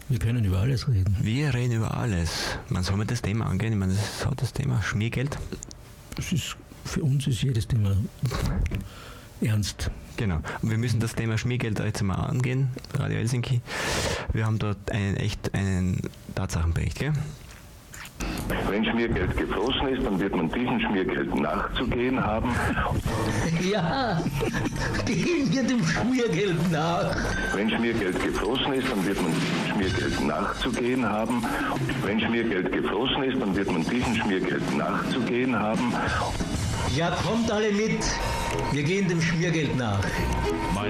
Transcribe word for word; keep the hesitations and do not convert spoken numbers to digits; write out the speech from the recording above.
Wir können über alles reden. Wir reden über alles. Man soll mal das Thema angehen. Ich meine, das hat das Thema Schmiergeld. Es ist, für uns ist jedes Thema ernst. Genau. Und wir müssen das Thema Schmiergeld jetzt mal angehen, Radio Helsinki. Wir haben dort einen echt einen Tatsachenbericht, gell? Wenn Schmiergeld geflossen ist, dann wird man diesem Schmiergeld nachzugehen haben. Ja, gehen wir dem Schmiergeld nach. Wenn Schmiergeld geflossen ist, dann wird man diesem Schmiergeld nachzugehen haben. Wenn Schmiergeld geflossen ist, dann wird man diesem Schmiergeld nachzugehen haben. Ja, kommt alle mit. Wir gehen dem Schmiergeld nach.